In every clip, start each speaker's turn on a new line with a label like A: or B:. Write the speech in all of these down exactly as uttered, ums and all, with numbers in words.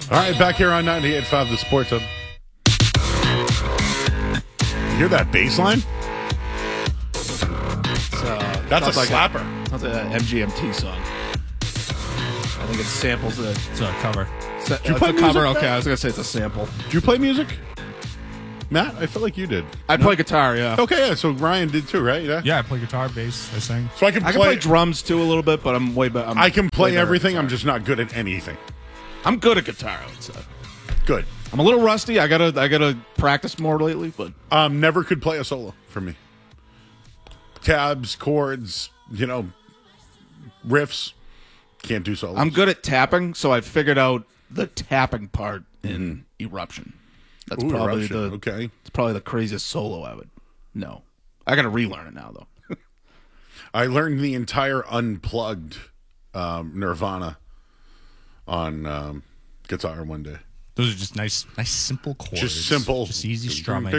A: All right, back here on ninety-eight point five The Sports Hub. You hear that bass line?
B: It's, uh,
A: That's a
B: sounds like
A: slapper.
B: That's an M G M T song. I think it samples it.
C: It's a cover.
B: It's
A: you
B: a, it's
A: play
B: a cover.
A: music,
B: Okay,
A: Matt?
B: I was gonna say it's a sample.
A: Do you play music? Matt, I feel like you did.
B: I play guitar. Yeah.
A: Okay, yeah, so Ryan did too, right? Yeah.
C: Yeah, I play guitar, bass, I sing.
A: So I can play,
B: I can play drums too a little bit, but I'm way better.
A: I can play
B: way better at
A: everything.
B: guitar.
A: I'm just not good at anything.
B: I'm good at guitar. I would say.
A: Good.
B: I'm a little rusty. I gotta I gotta practice more lately, but
A: Um, never could play a solo for me. Tabs, chords, you know, riffs. Can't do solos.
B: I'm good at tapping. So I figured out the tapping part in Eruption. That's
A: Ooh,
B: probably
A: Eruption.
B: the
A: Okay.
B: It's probably the craziest solo I would know. I gotta relearn it now though.
A: I learned the entire unplugged um, Nirvana on um, guitar one day.
C: Those are just nice, nice simple chords.
A: Just simple.
C: Just easy strumming.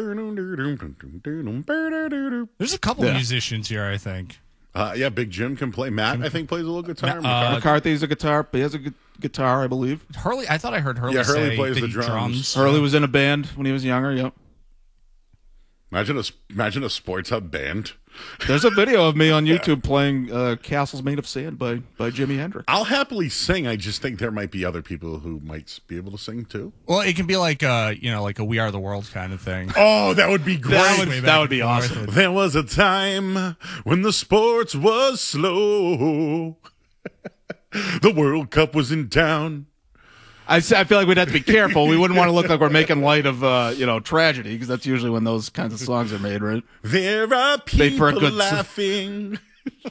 C: There's a couple
B: Yeah.
C: musicians here, I think.
A: Uh, yeah, Big Jim can play. Matt, I think, plays a little guitar.
C: Ma- uh,
B: McCarthy's a guitar. He has a gu- guitar, I believe.
C: Hurley, I thought I heard Hurley
A: Yeah, Hurley
C: say
A: plays
C: that
A: the
C: he
A: drums.
B: Hurley was in a band when he was younger. Yep.
A: imagine a imagine a sports hub band.
B: There's a video of me on YouTube playing uh, "Castles Made of Sand" by by Jimi Hendrix.
A: I'll happily sing. I just think there might be other people who might be able to sing too.
C: Well, it can be like uh, you know, like a We Are the World kind of thing.
A: Oh, that would be great.
B: That would,
C: Way back
B: that would
C: and
B: be
C: forth.
B: awesome.
A: There was a time when the sports was slow. The World Cup was in town.
B: I, s- I feel like we'd have to be careful. We wouldn't want to look like we're making light of uh, you know tragedy because that's usually when those kinds of songs are made, right?
A: There are
B: Made for a
A: people
B: good-
A: laughing.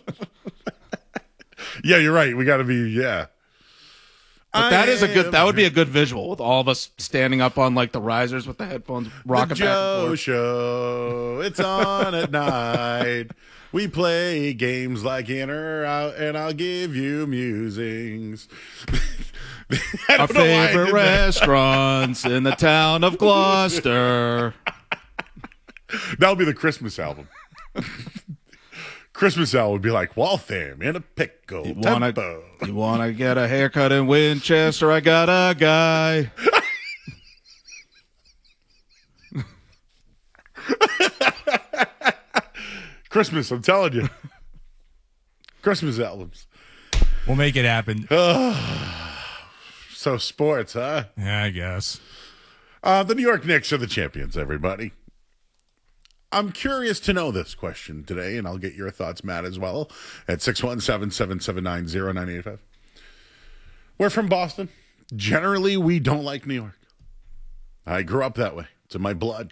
A: Yeah, you're right. We got to be, yeah.
B: But that is a good. That would be a good visual with all of us standing up on like the risers with the headphones,
A: The
B: rocking back and
A: Joe
B: forth.
A: Show. It's on at night. We play games like in or out, and I'll give you musings. I
B: Our
A: don't know why I
B: favorite
A: did that.
B: restaurants in the town of Gloucester.
A: That'll be the Christmas album. Christmas album would be like Waltham in a pickle
B: You wanna,
A: tempo.
B: you wanna get a haircut in Winchester? I got a guy.
A: Christmas, I'm telling you. Christmas albums.
C: We'll make it happen.
A: So sports, huh?
C: Yeah, I guess.
A: Uh, the New York Knicks are the champions, everybody. I'm curious to know this question today, and I'll get your thoughts, Matt, as well, at six one seven, seven seven nine, zero nine eight five. We're from Boston. Generally, we don't like New York. I grew up that way. It's in my blood.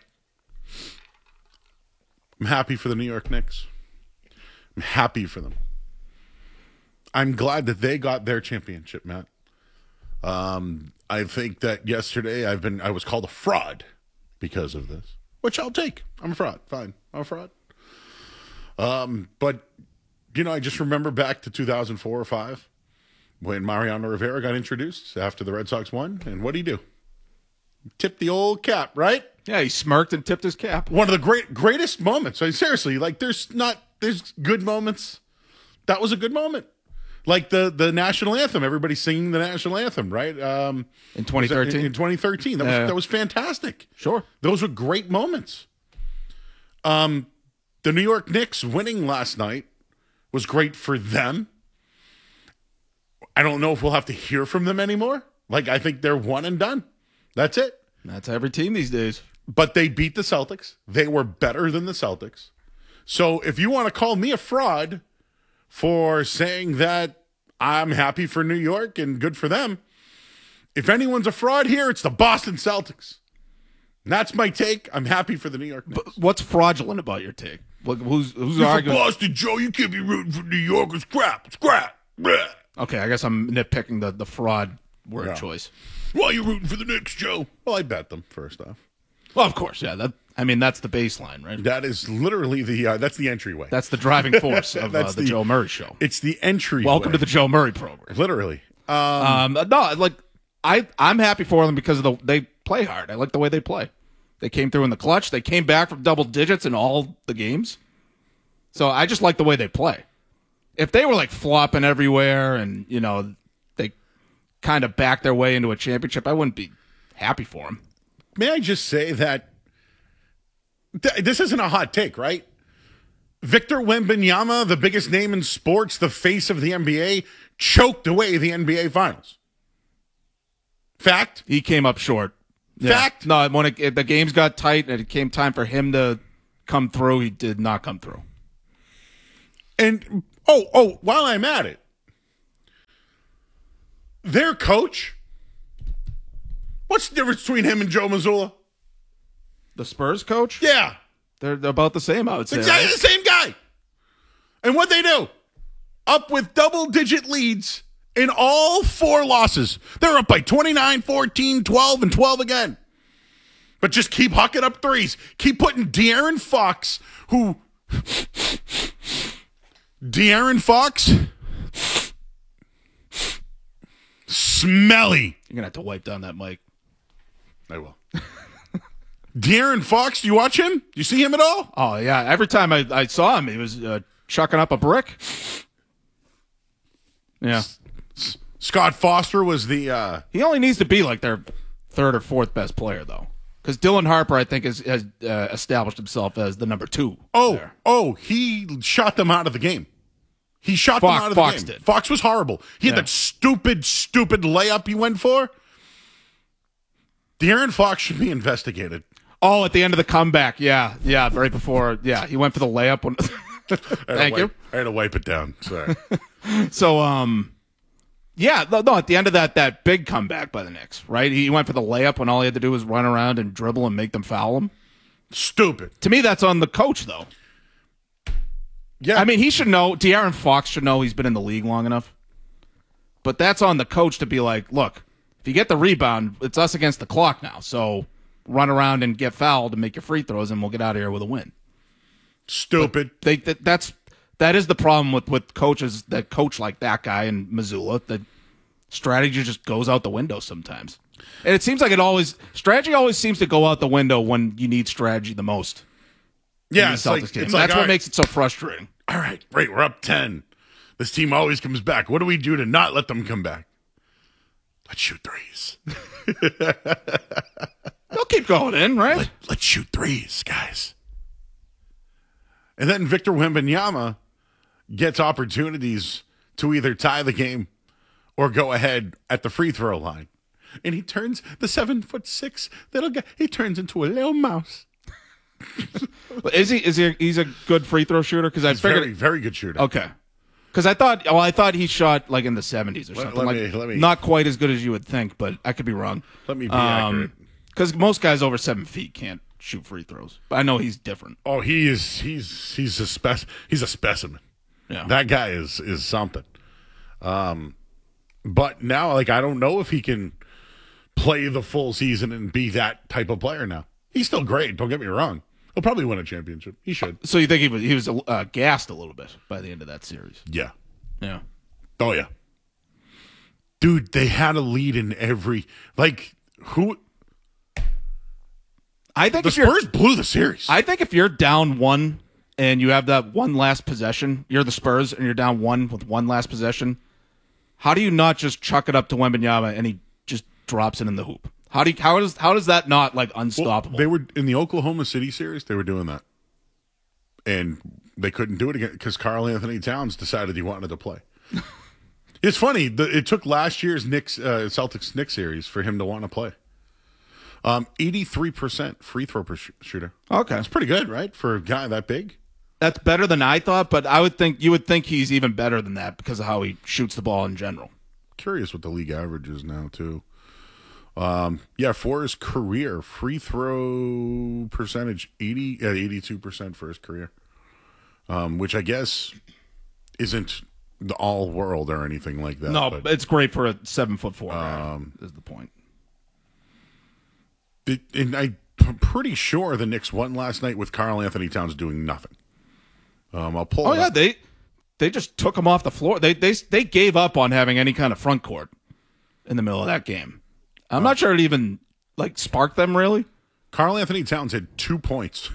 A: I'm happy for the New York Knicks. I'm happy for them. I'm glad that they got their championship, Matt. Um, I think that yesterday I've been I was called a fraud because of this, which I'll take. I'm a fraud. Fine. I'm a fraud. Um, but you know, I just remember back to two thousand four or five when Mariano Rivera got introduced after the Red Sox won, and what did he do? Tip the old cap, right?
B: Yeah, he smirked and tipped his cap.
A: One of the great greatest moments. I mean, seriously, like there's not there's good moments. That was a good moment. Like the the national anthem, everybody singing the national anthem, right? Um,
B: In twenty thirteen?
A: In, in twenty thirteen, that was
B: Yeah.
A: that was fantastic.
B: Sure.
A: Those were great moments. Um, the New York Knicks winning last night was great for them. I don't know if we'll have to hear from them anymore. Like I think they're one and done. That's it.
B: That's every team these days.
A: But they beat the Celtics. They were better than the Celtics. So if you want to call me a fraud for saying that I'm happy for New York and good for them, if anyone's a fraud here, it's the Boston Celtics. And that's my take. I'm happy for the New York Knicks.
B: But what's fraudulent about your take? Like, who's who's
A: You're from
B: arguing?
A: Boston, Joe. You can't be rooting for New York. It's crap. It's crap. Bleh.
B: Okay, I guess I'm nitpicking the, the fraud word
A: Yeah.
B: choice.
A: Why are you rooting for the Knicks, Joe? Well, I bet them, first off.
B: Well, of course, yeah. That I mean, that's the baseline, right?
A: That is literally the, uh, that's the entryway.
B: That's the driving force of uh,
A: That's
B: the,
A: the-
B: Joe Murray show.
A: It's the entry.
B: Welcome to the Joe Murray program.
A: Literally.
B: Um, no, like I, I'm happy for them because of the they play hard. I like the way they play. They came through in the clutch. They came back from double digits in all the games. So I just like the way they play. If they were like flopping everywhere and you know they kind of back their way into a championship, I wouldn't be happy for them.
A: May I just say that th- this isn't a hot take, right? Victor Wembanyama, the biggest name in sports, the face of the N B A, choked away the N B A Finals. Fact?
B: He came up short. Yeah.
A: Fact?
B: No, when it, the games got tight and it came time for him to come through, he did not come through.
A: And, oh, oh, while I'm at it, their coach, what's the difference between him and Joe Mazzulla?
B: The Spurs coach?
A: Yeah.
B: They're, they're about the same, I would say.
A: Exactly
B: Right?
A: the same guy. And what they do? Up with double-digit leads in all four losses. They're up by twenty-nine, fourteen, twelve, and twelve again. But just keep hucking up threes. Keep putting De'Aaron Fox, who... De'Aaron Fox... Smelly.
B: You're going to have to wipe down that mic.
A: I will. De'Aaron Fox, do you watch him? Do you see him at all?
B: Oh, yeah. Every time I, I saw him, he was uh, chucking up a brick. Yeah.
A: S- Scott Foster was the... Uh,
B: He only needs to be like their third or fourth best player, though. Because Dylan Harper, I think, is, has uh, established himself as the number two.
A: oh,
B: there.
A: oh, he shot them out of the game. He shot
B: Fox-
A: them out of
B: Fox
A: the game.
B: did.
A: Fox was horrible. He had
B: Yeah.
A: that stupid, stupid layup he went for. De'Aaron Fox should be investigated.
B: Oh, at the end of the comeback. Yeah. Yeah. Right before. Yeah. He went for the layup. When,
A: I had to
B: Thank you.
A: wipe- I had to wipe it down. Sorry.
B: So, um, yeah, no, no, at the end of that that big comeback by the Knicks, right? He went for the layup when all he had to do was run around and dribble and make them foul him.
A: Stupid.
B: To me, that's on the coach, though.
A: Yeah.
B: I mean, he should know. De'Aaron Fox should know he's been in the league long enough. But that's on the coach to be like, look, if you get the rebound, it's us against the clock now. So run around and get fouled and make your free throws, and we'll get out of here with a win.
A: stupid.
B: They that, that's that is the problem with, with coaches that coach like that guy and Missoula. The strategy just goes out the window sometimes, and it seems like it always strategy always seems to go out the window when you need strategy the most. in
A: Yeah,
B: the
A: it's
B: Celtics
A: like,
B: game.
A: it's like,
B: That's
A: all
B: what
A: right,
B: makes it so frustrating.
A: all right, great, we're up ten. This team always comes back. What do we do to not let them come back? Let's shoot threes.
B: They'll keep going in, right?
A: Let, let's shoot threes, guys. And then Victor Wembanyama gets opportunities to either tie the game or go ahead at the free throw line. And he turns the seven foot six little guy, he turns into a little mouse.
B: Is he? Is he? He's a good free throw shooter because I
A: He's
B: figured.
A: very, very good shooter.
B: Okay. Because I thought, well, I thought he shot like in the seventies or
A: Let-
B: something.
A: let
B: like,
A: me- let me-
B: not quite as good as you would think, but I could be wrong.
A: Let me be accurate.
B: Because most guys over seven feet can't shoot free throws. But I know he's different.
A: Oh, he is he's he's a spec he's a specimen.
B: Yeah.
A: That guy is is something. Um but now like I don't know if he can play the full season and be that type of player now. He's still great, don't get me wrong. He'll probably win a championship. He should.
B: So you think he was he was uh, gassed a little bit by the end of that series?
A: Yeah.
B: Yeah.
A: Oh yeah. Dude, they had a lead in every like who
B: I think
A: the
B: if you're,
A: Spurs blew the series.
B: I think if you're down one and you have that one last possession, you're the Spurs and you're down one with one last possession. How do you not just chuck it up to Wembanyama and he just drops it in the hoop? How do you, how does how does that not like
A: Well,
B: unstoppable?
A: they were in the Oklahoma City series. They were doing that, and they couldn't do it again because Karl Anthony Towns decided he wanted to play. It's funny. The, it took last year's Knicks uh, Celtics Knicks series for him to want to play. Um, eighty-three percent free throw per sh- shooter.
B: Okay.
A: That's pretty good, right, for a guy that big?
B: That's better than I thought, but I would think you would think he's even better than that because of how he shoots the ball in general.
A: Curious what the league average is now too. Um, yeah, for his career, free throw percentage eighty, uh, eighty-two percent for his career, um, which I guess isn't the all world or anything like that.
B: No,
A: but
B: it's great for a seven foot four guy.
A: Um,
B: is the point.
A: it, and I'm pretty sure the Knicks won last night with Karl Anthony Towns doing nothing. Um, I'll pull.
B: Oh
A: it
B: yeah,
A: up.
B: they they just took him off the floor. They they they gave up on having any kind of front court in the middle of that game. I'm not sure it even like sparked them really.
A: Karl Anthony Towns had two points.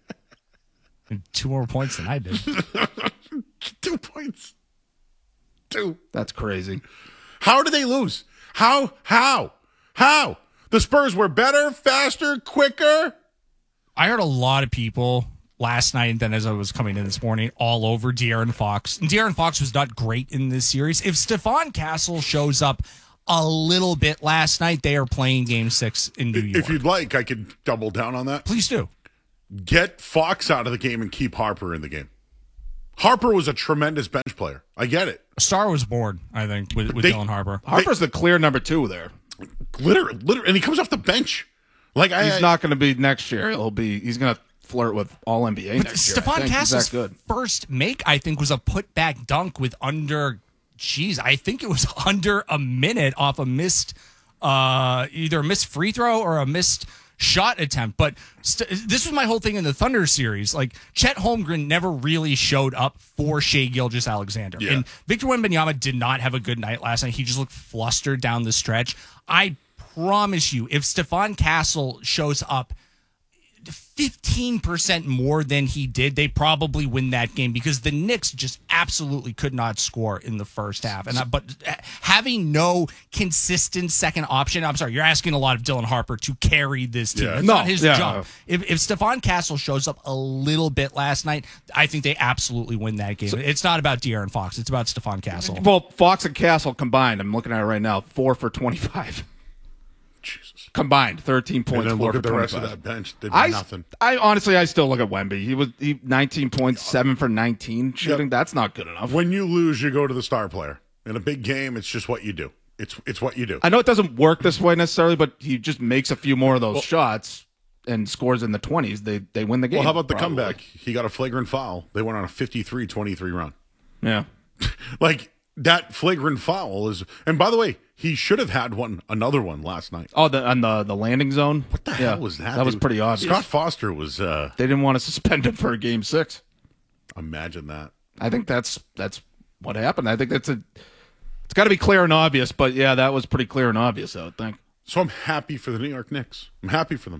C: Two more points than I did.
A: Two points. too.
B: That's crazy.
A: How did they lose? How? How? How? The Spurs were better, faster, quicker.
C: I heard a lot of people last night, and then as I was coming in this morning, all over De'Aaron Fox. And De'Aaron Fox was not great in this series. If Stephon Castle shows up a little bit last night, they are playing game six in New York.
A: If you'd like, I could double down on that.
C: Please do.
A: Get Fox out of the game and keep Harper in the game. Harper was a tremendous bench player. I get it.
C: A star was born, I think, with, with
A: They-
C: Dylan Harper.
B: Harper's the clear number two there.
A: Literally, literally, and he comes off the bench. Like I,
B: He's not going to be next year. He'll be. He's going to flirt with All N B A
C: But
B: next year. I
C: Stephon
B: think. He's
C: Castle's
B: that good.
C: first make, I think, was a putback dunk with under, geez, I think it was under a minute off a missed, uh, either a missed free throw or a missed shot attempt. But st- this was my whole thing in the Thunder series. Like, Chet Holmgren never really showed up for Shai Gilgeous-Alexander.
A: Yeah.
C: And Victor Wembanyama did not have a good night last night. He just looked flustered down the stretch. I promise you, if Stephon Castle shows up fifteen percent more than he did, they probably win that game because the Knicks just absolutely could not score in the first half. And I, but having no consistent second option, I'm sorry, you're asking a lot of Dylan Harper to carry this team.
A: Yeah.
C: It's
B: No,
C: not his
B: yeah.
C: job. If if Stephon Castle shows up a little bit last night, I think they absolutely win that game. It's not about De'Aaron Fox. It's about Stephon Castle.
B: Well, Fox and Castle combined. I'm looking at it right now. Four for twenty-five
A: Jesus.
B: combined. Thirteen
A: And
B: points.
A: then
B: Four
A: look
B: for
A: at the rest of
B: twenty-five.
A: that bench. Did
B: I,
A: nothing.
B: I honestly, I still look at Wemby. He was he nineteen points, seven for nineteen shooting.
A: Yep.
B: That's not good enough.
A: When you lose, you go to the star player. In a big game, it's just what you do. It's it's what you do.
B: I know it doesn't work this way necessarily, but he just makes a few more of those shots and scores in the twenties. They they win the game.
A: Well, how about the
B: probably.
A: comeback? He got a flagrant foul. They went on a fifty-three twenty-three run.
B: Yeah.
A: Like, that flagrant foul is... And by the way, he should have had one, another one last night.
B: Oh, the on the the landing zone.
A: What the
B: Yeah,
A: hell was that?
B: That was
A: dude?
B: pretty obvious.
A: Scott Foster was... uh
B: They didn't want to suspend him for a game six.
A: Imagine that.
B: I think that's that's what happened. I think that's a. It's got to be clear and obvious, but yeah, that was pretty clear and obvious. I would think.
A: So I'm happy for the New York Knicks. I'm happy for them.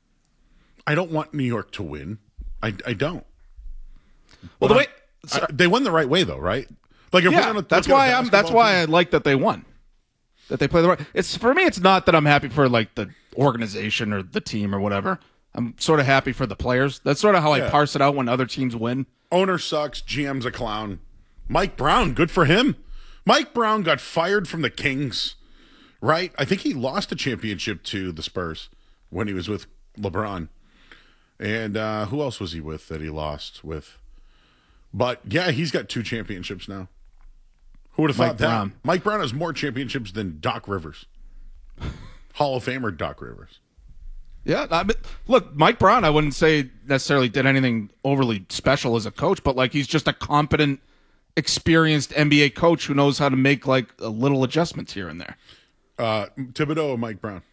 A: I don't want New York to win. I, I don't.
B: Well, the way
A: I- they won the right way, though, right? Like if we're
B: yeah,
A: gonna
B: that's
A: look at
B: why
A: a
B: I'm. That's
A: basketball
B: why I
A: team-
B: like that they won. That they play the right. It's for me. It's not that I'm happy for like the organization or the team or whatever. I'm sort of happy for the players. That's sort of how I
A: Yeah.
B: parse it out when other teams win.
A: owner sucks. G M's a clown. Mike Brown, good for him. Mike Brown got fired from the Kings, right? I think he lost a championship to the Spurs when he was with LeBron. And uh, who else was he with that he lost with? But yeah, he's got two championships now. Who would have
B: Mike
A: thought that?
B: Brown.
A: Mike Brown has more championships than Doc Rivers. Hall of Famer Doc Rivers.
B: Yeah, I, but look, Mike Brown, I wouldn't say necessarily did anything overly special as a coach, but like he's just a competent, experienced N B A coach who knows how to make like a little adjustments here and there.
A: Uh, Thibodeau or Mike Brown?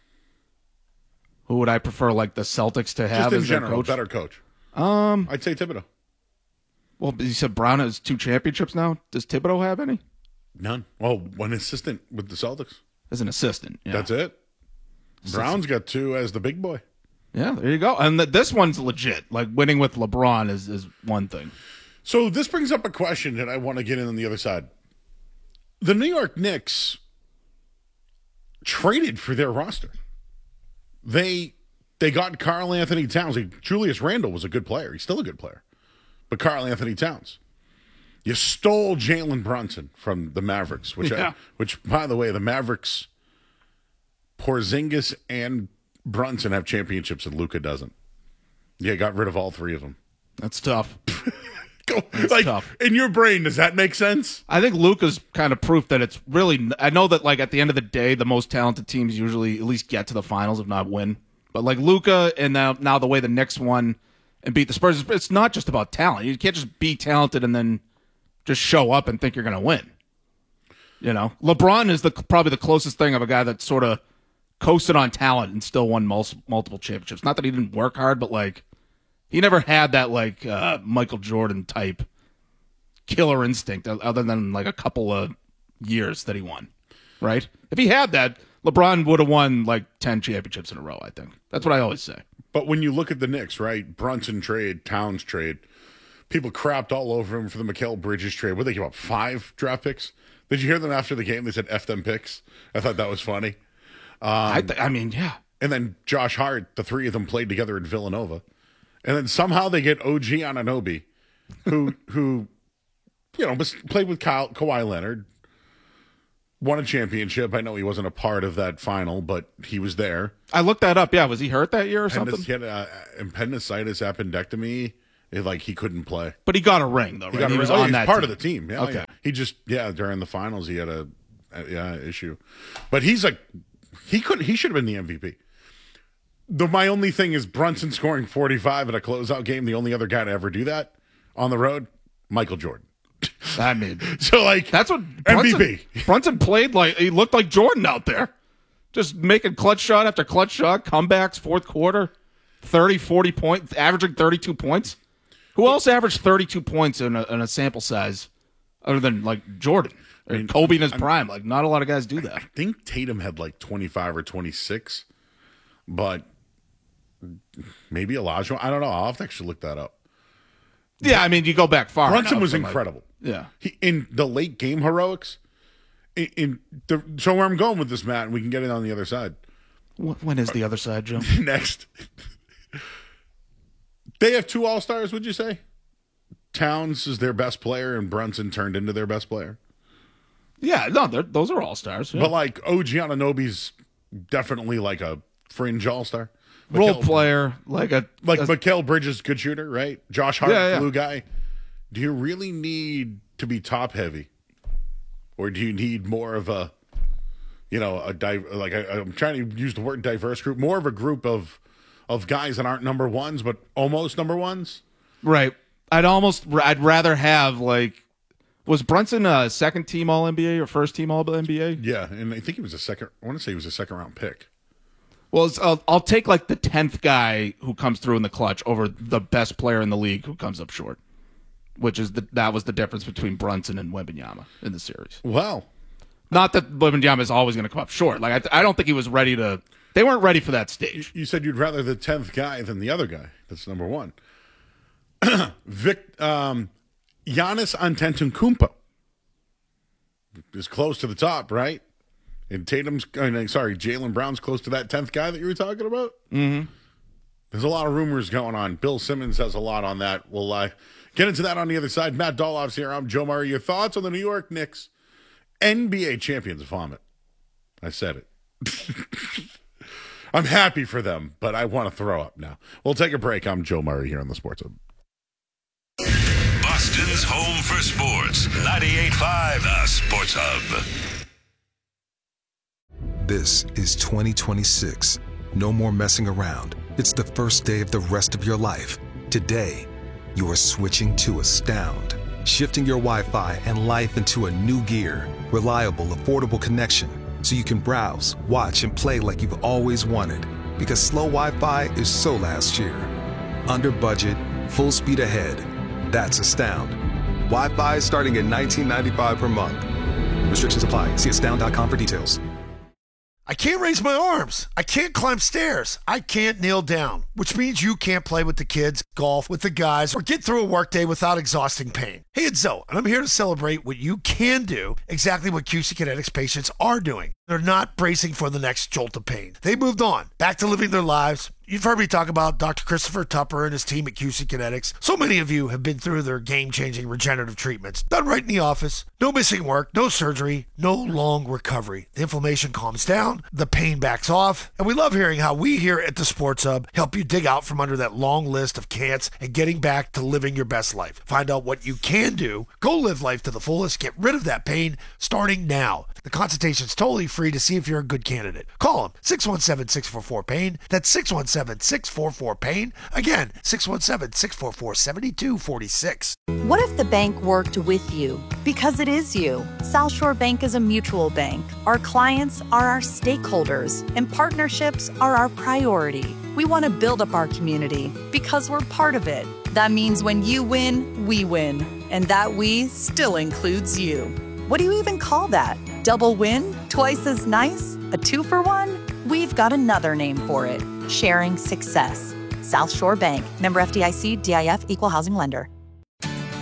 B: Who would I prefer, like the Celtics to have
A: Just in
B: as their
A: general,
B: coach?
A: better coach. Um, I'd say Thibodeau.
B: Well, you said Brown has two championships now. Does Thibodeau have any?
A: None. Well, one assistant with the Celtics.
B: As an assistant. Yeah.
A: That's it. Brown's got two as the big boy.
B: Yeah, there you go. And th- this one's legit. Like winning with LeBron is, is one thing.
A: So this brings up a question that I want to get in on the other side. The New York Knicks traded for their roster. They they got Karl Anthony Towns. Like, Julius Randle was a good player. He's still a good player. But Karl Anthony Towns. You stole Jalen Brunson from the Mavericks, which
B: Yeah.
A: I, which by the way, the Mavericks, Porzingis and Brunson have championships and Luka doesn't. Yeah, got rid of all three of them.
B: That's tough.
A: Go, like
B: tough.
A: in your brain, does that make sense?
B: I think Luka's kind of proof that it's really. I know that like at the end of the day, the most talented teams usually at least get to the finals, if not win. But like Luka, and now now the way the Knicks won and beat the Spurs, it's not just about talent. You can't just be talented and then just show up and think you're going to win. You know, LeBron is the probably the closest thing of a guy that sort of coasted on talent and still won mul- multiple championships. Not that he didn't work hard, but like he never had that like uh, Michael Jordan type killer instinct other than like a couple of years that he won, right? If he had that, LeBron would have won like ten championships in a row, I think. That's what I always say.
A: But when you look at the Knicks, right? Brunson trade, Towns trade, people crapped all over him for the Mikal Bridges trade. What did they give up? Five draft picks? Did you hear them after the game? They said F them picks. I thought that was funny.
B: I, th- I mean, yeah.
A: And then Josh Hart, the three of them played together at Villanova. And then somehow they get O G Anunoby, who, who you know, played with Kyle, Kawhi Leonard, won a championship. I know he wasn't a part of that final, but he was there.
B: I looked that up. Yeah, was he hurt that year or
A: And
B: something?
A: he had uh, appendicitis, appendectomy. It, like, he couldn't play.
B: But he got a ring, though, right?
A: He, got
B: he
A: a-
B: was
A: oh,
B: on
A: he's
B: that
A: part
B: team.
A: of the team. Yeah,
B: Okay.
A: yeah. He just, yeah, during the finals, he had a, a yeah issue. But he's like, he could, he should have been the M V P. The, my only thing is Brunson scoring forty-five in a closeout game. The only other guy to ever do that on the road, Michael Jordan.
B: I mean,
A: So, like,
B: that's what
A: M
B: Brunson,
A: V P.
B: Brunson played like. He looked like Jordan out there. Just making clutch shot after clutch shot, comebacks, fourth quarter, thirty, forty points, averaging thirty-two points. Who else averaged thirty-two points in a, in a sample size other than, like, Jordan? I mean, Kobe in his prime. Like, not a lot of guys do that.
A: I think Tatum had like twenty-five or twenty-six, but maybe Elijah. I don't know. I'll have to actually look that up.
B: Yeah, I mean, you go back far.
A: Brunson
B: enough
A: was
B: from, like-
A: incredible.
B: yeah.
A: He, in the late game heroics. In, in the, so where I'm going with this, Matt, and we can get it on the other side.
B: Wh- When is the other side, Joe?
A: Next, they have two All Stars. Would you say Towns is their best player, and Brunson turned into their best player?
B: Yeah, no, they're- those are all stars. Yeah.
A: But like O G Anunoby's definitely like a fringe All Star.
B: Role player, like a
A: Like
B: a,
A: Mikal Bridges, good shooter, right? Josh Hart,
B: Yeah, yeah.
A: glue guy. Do you really need to be top heavy, or do you need more of a, you know, a div- like I, I'm trying to use the word diverse group, more of a group of of guys that aren't number ones but almost number ones?
B: right. I'd almost, I'd rather have like, was Brunson a second team All N B A or first team All N B A?
A: Yeah, and I think he was a second. I want to say he was a second round pick.
B: Well, it's, I'll, I'll take like the tenth guy who comes through in the clutch over the best player in the league who comes up short, which is the that was the difference between Brunson and Wembanyama in the series.
A: Well,
B: Not that Wembanyama is always going to come up short. Like I, I don't think he was ready to. They weren't ready for that stage.
A: you said you'd rather the tenth guy than the other guy. That's number one. Vic, um, Giannis Antetokounmpo is close to the top, right? And Tatum's, I mean, sorry, Jaylen Brown's close to that tenth guy that you were talking about. Mm-hmm. There's a lot of rumors going on. Bill Simmons has a lot on that. We'll uh, get into that on the other side. Matt Dolloff's here. I'm Joe Murray. Your thoughts on the New York Knicks N B A champions vomit? I said it. I'm happy for them, but I want to throw up now. We'll take a break. I'm Joe Murray here on the Sports Hub.
D: Boston's home for sports. ninety-eight point five The Sports Hub.
E: This is twenty twenty-six. No more messing around. It's the first day of the rest of your life. Today, you are switching to Astound. Shifting your Wi-Fi and life into a new gear. Reliable, affordable connection. So you can browse, watch, and play like you've always wanted. Because slow Wi-Fi is so last year. Under budget, full speed ahead. That's Astound. Wi-Fi starting at nineteen ninety-five per month. Restrictions apply. See astound dot com for details.
F: I can't raise my arms. I can't climb stairs. I can't kneel down, which means you can't play with the kids, golf with the guys, or get through a workday without exhausting pain. Hey, it's Zoe, and I'm here to celebrate what you can do, exactly what Q C Kinetics patients are doing. They're not bracing for the next jolt of pain. They moved on, back to living their lives. You've heard me talk about Doctor Christopher Tupper and his team at Q C Kinetics. So many of you have been through their game-changing regenerative treatments. Done right in the office. No missing work, no surgery, no long recovery. The inflammation calms down, the pain backs off, and we love hearing how we here at the Sports Hub help you dig out from under that long list of can'ts and getting back to living your best life. Find out what you can do. Go live life to the fullest. Get rid of that pain starting now. The consultation's totally free to see if you're a good candidate. Call them, six one seven, six four four, pain. That's six one seven, six four four, pain. Again, six one seven, six four four, seven two four six.
G: What if the bank worked with you? Because it is you. South Shore Bank is a mutual bank. Our clients are our stakeholders, and partnerships are our priority. We want to build up our community because we're part of it. That means when you win, we win. And that we still includes you. What do you even call that? Double win? Twice as nice? A two for one? We've got another name for it. Sharing success. South Shore Bank. Member F D I C, D I F, Equal Housing Lender.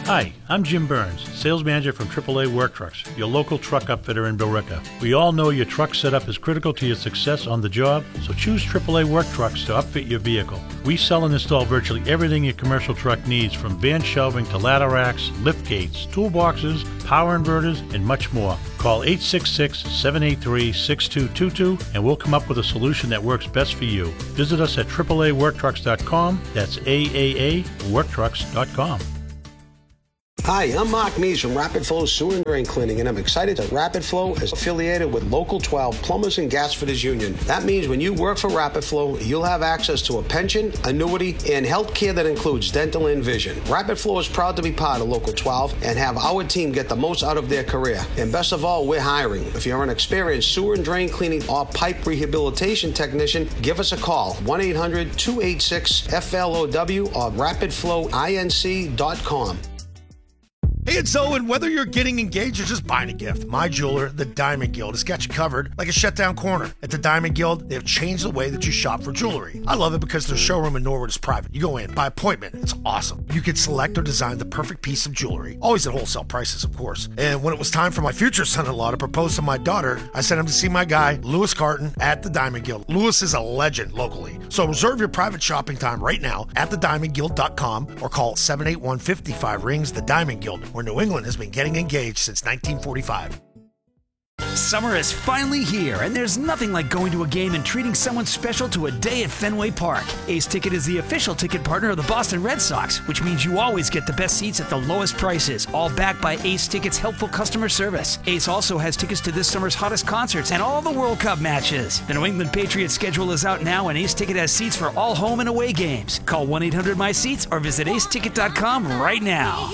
H: Hi, I'm Jim Burns, sales manager from triple A Work Trucks, your local truck upfitter in Billerica. We all know your truck setup is critical to your success on the job, so choose triple A Work Trucks to upfit your vehicle. We sell and install virtually everything your commercial truck needs, from van shelving to ladder racks, lift gates, toolboxes, power inverters, and much more. Call eight six six, seven eight three, six two two two and we'll come up with a solution that works best for you. Visit us at triple A work trucks dot com. That's A A A work trucks dot com.
I: Hi, I'm Mark Mees from Rapid Flow Sewer and Drain Cleaning, and I'm excited that Rapid Flow is affiliated with Local twelve Plumbers and Gasfitters Union. That means when you work for Rapid Flow, you'll have access to a pension, annuity, and health care that includes dental and vision. Rapid Flow is proud to be part of Local twelve and have our team get the most out of their career. And best of all, we're hiring. If you're an experienced sewer and drain cleaning or pipe rehabilitation technician, give us a call, one eight hundred, two eight six, F L O W or rapid flow inc dot com.
F: Hey, it's Owen. Whether you're getting engaged or just buying a gift, my jeweler, the Diamond Guild, has got you covered like a shutdown corner. At the Diamond Guild, they have changed the way that you shop for jewelry. I love it because their showroom in Norwood is private. You go in by appointment. It's awesome. You can select or design the perfect piece of jewelry, always at wholesale prices, of course. And when it was time for my future son-in-law to propose to my daughter, I sent him to see my guy, Lewis Carton, at the Diamond Guild. Lewis is a legend locally. So reserve your private shopping time right now at the diamond guild dot com or call seven eight one, five five rings. The Diamond Guild, where New England has been getting engaged since nineteen forty-five.
J: Summer is finally here, and there's nothing like going to a game and treating someone special to a day at Fenway Park. Ace Ticket is the official ticket partner of the Boston Red Sox, which means you always get the best seats at the lowest prices, all backed by Ace Ticket's helpful customer service. Ace also has tickets to this summer's hottest concerts and all the World Cup matches. The New England Patriots schedule is out now, and Ace Ticket has seats for all home and away games. Call one eight hundred my seats or visit ace ticket dot com right now.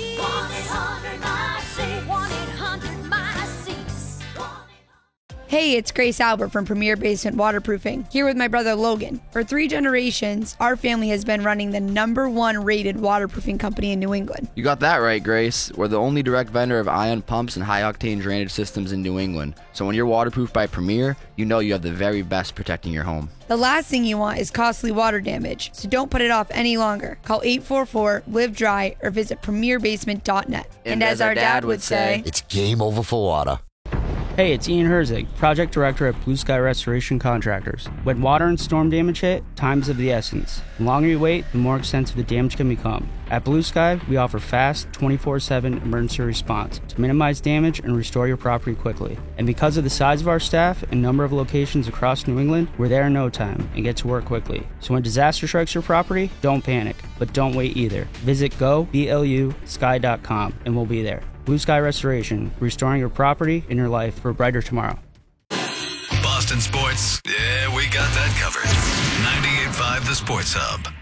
K: Hey, it's Grace Albert from Premier Basement Waterproofing, here with my brother Logan. For three generations, our family has been running the number one rated waterproofing company in New England.
L: You got that right, Grace. We're the only direct vendor of ion pumps and high-octane drainage systems in New England. So when you're waterproofed by Premier, you know you have the very best protecting your home.
K: The last thing you want is costly water damage, so don't put it off any longer. Call eight four four, live dry or visit premier basement dot net.
L: And, and as, as our dad, dad would say,
M: it's game over for water.
N: Hey, it's Ian Herzig, Project Director at Blue Sky Restoration Contractors. When water and storm damage hit, time's of the essence. The longer you wait, the more extensive the damage can become. At Blue Sky, we offer fast, twenty-four seven emergency response to minimize damage and restore your property quickly. And because of the size of our staff and number of locations across New England, we're there in no time and get to work quickly. So when disaster strikes your property, don't panic, but don't wait either. Visit go blu sky dot com and we'll be there. Blue Sky Restoration, restoring your property and your life for a brighter tomorrow.
D: Boston sports, yeah, we got that covered. ninety-eight point five The Sports Hub.